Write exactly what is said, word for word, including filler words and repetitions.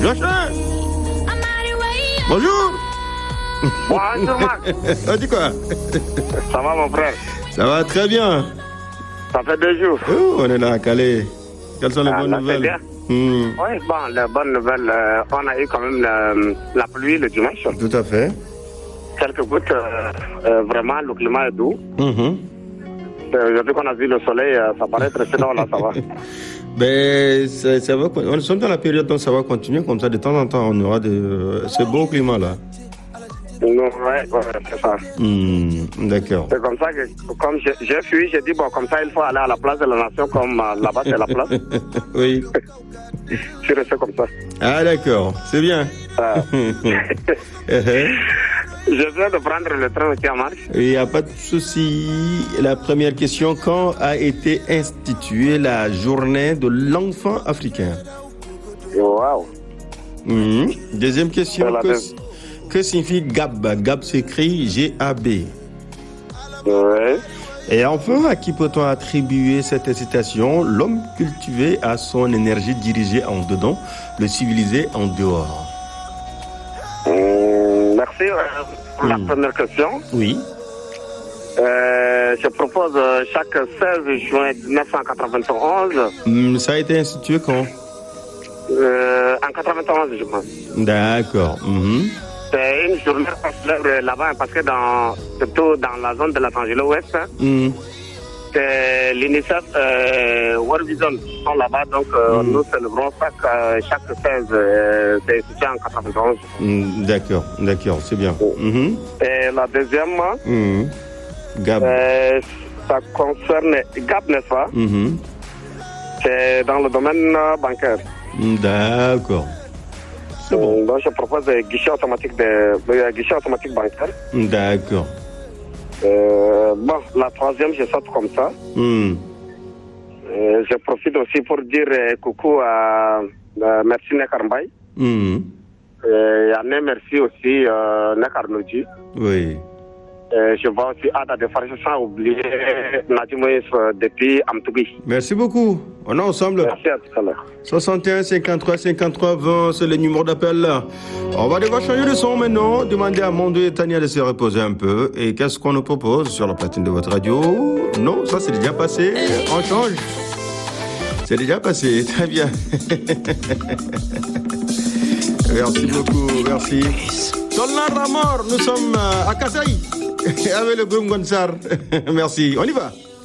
Jocelyn. Bonjour. Bonjour Marc. On dit quoi? Ça va mon frère? Ça va très bien. Ça fait deux jours. Oh, on est là à Calais. Quelles sont les ah, bonnes là, nouvelles? C'est bien. Mmh. Oui, bon, les bonnes nouvelles, euh, on a eu quand même le, la pluie le dimanche. Tout à fait. Quelques gouttes, euh, euh, vraiment, le climat est doux. Mmh. Aujourd'hui qu'on a vu le soleil, euh, ça paraît très sinon là, ça va. Ben, ça, ça va, on est dans la période où ça va continuer comme ça. De temps en temps, on aura de, euh, ce beau climat-là. Non, ouais, ouais, c'est ça. Mmh, d'accord. C'est comme ça que, comme j'ai, j'ai fui, j'ai dit, bon, comme ça, il faut aller à la place de la nation, comme euh, là-bas, c'est la place. Oui. Je suis resté comme ça. Ah, d'accord, c'est bien. Euh. Je viens de prendre le train aussi en marche. Il n'y a pas de souci. La première question, quand a été instituée la journée de l'enfant africain? Wow. Mmh. Deuxième question, que, deux... que signifie G A B? G A B s'écrit G A B. Oui. Et enfin, à qui peut-on attribuer cette citation? L'homme cultivé a son énergie dirigée en dedans, le civilisé en dehors. Mmh, merci euh, pour mmh. la première question. Oui. Euh, je propose euh, chaque seize juin mille neuf cent quatre-vingt-onze. Mmh, ça a été institué quand? euh, En quatre-vingt-onze, je pense. D'accord. Mmh. C'est une journée qu'on célèbre là-bas parce que dans, surtout dans la zone de Los Angeles Ouest, mmh. c'est l'UNICEF euh, World Vision qui sont là-bas. Donc euh, mmh. nous célébrons chaque, euh, chaque seize, euh, c'est situé en quatre-vingt-onze. Mmh, d'accord, d'accord, c'est bien. Mmh. Et la deuxième, mmh. G A B. Euh, ça concerne G A B, n'est-ce pas? Mmh. C'est dans le domaine bancaire. D'accord. C'est bon. Donc je propose des guichets automatiques, de, de guichets automatiques bancaires. D'accord. Euh, bon, la troisième, je saute comme ça. Mmh. Euh, je profite aussi pour dire euh, coucou à euh, merci Nekarmbaye. Mmh. Et à ne merci aussi euh, Nekarnoji. Oui. Euh, je vois aussi Ada de Farge sans oublier Nadimoïs euh, depuis Amtoubi. Merci beaucoup. On est ensemble. Merci à tout à l'heure. soixante et un cinquante-trois cinquante-trois vingt, c'est le numéro d'appel. On va devoir changer de son maintenant. Demander à Mondo et Tania de se reposer un peu. Et qu'est-ce qu'on nous propose sur la platine de votre radio? Non, ça c'est déjà passé. On change. C'est déjà passé. Très bien. Merci beaucoup. Merci. Solnar Ramor, nous sommes à Kasaï avec le groupe Gonsar. Merci. On y va.